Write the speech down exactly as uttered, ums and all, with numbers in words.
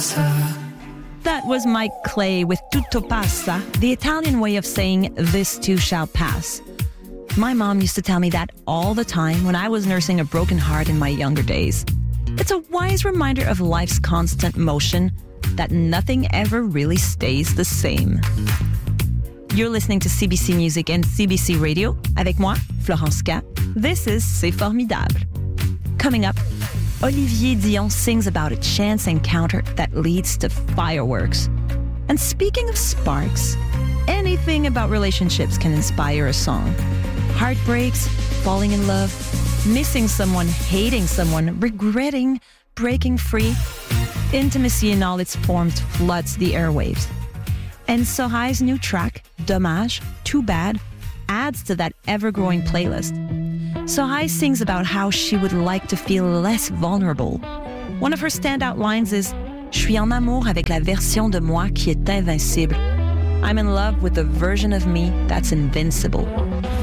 That was Mike Clay with Tutto passa, the Italian way of saying this too shall pass. My mom used to tell me that all the time when I was nursing a broken heart in my younger days. It's a wise reminder of life's constant motion, that nothing ever really stays the same. You're listening to C B C Music and C B C Radio. Avec moi, Florence K. This is C'est Formidable. Coming up, Olivier Dion sings about a chance encounter that leads to fireworks. And speaking of sparks, anything about relationships can inspire a song. Heartbreaks, falling in love, missing someone, hating someone, regretting, breaking free. Intimacy in all its forms floods the airwaves. And Sorai's new track, Dommage, Too Bad, adds to that ever-growing playlist. Sorai sings about how she would like to feel less vulnerable. One of her standout lines is, Je suis en amour avec la version de moi qui est invincible. I'm in love with the version of me that's invincible.